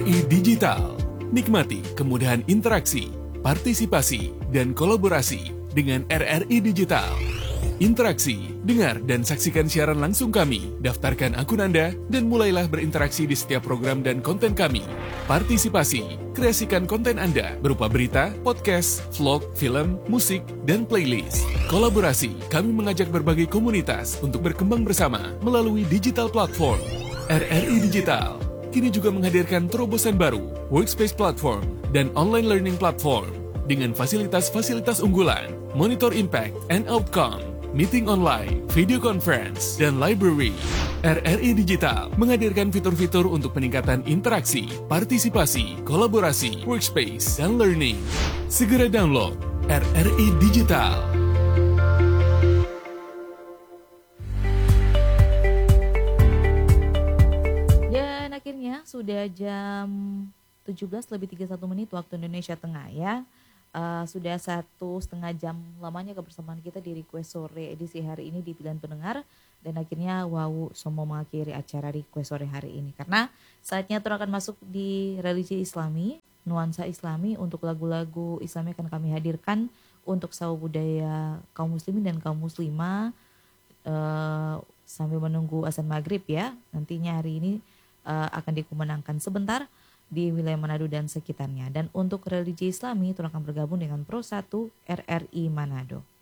RRI Digital. Nikmati kemudahan interaksi, partisipasi, dan kolaborasi dengan RRI Digital. Interaksi, dengar dan saksikan siaran langsung kami, daftarkan akun Anda, dan mulailah berinteraksi di setiap program dan konten kami. Partisipasi, kreasikan konten Anda berupa berita, podcast, vlog, film, musik, dan playlist. Kolaborasi, kami mengajak berbagai komunitas untuk berkembang bersama melalui digital platform. RRI Digital kini juga menghadirkan terobosan baru, workspace platform, dan online learning platform dengan fasilitas-fasilitas unggulan, monitor impact and outcome, meeting online, video conference, dan library. RRI Digital menghadirkan fitur-fitur untuk peningkatan interaksi, partisipasi, kolaborasi, workspace, dan learning. Segera download RRI Digital. Dan akhirnya sudah jam 17:31 waktu Indonesia Tengah ya. Sudah 1,5 jam lamanya kebersamaan kita di Request Sore edisi hari ini di Pilihan Pendengar. Dan akhirnya semua mengakhiri acara Request Sore hari ini. Karena saatnya akan masuk di religi Islami, nuansa Islami. Untuk lagu-lagu Islami akan kami hadirkan untuk sawu budaya kaum muslimin dan kaum muslimah sambil menunggu azan maghrib ya. Nantinya hari ini akan dikumandangkan sebentar di wilayah Manado dan sekitarnya. Dan untuk religi Islami itu akan bergabung dengan Pro 1 RRI Manado.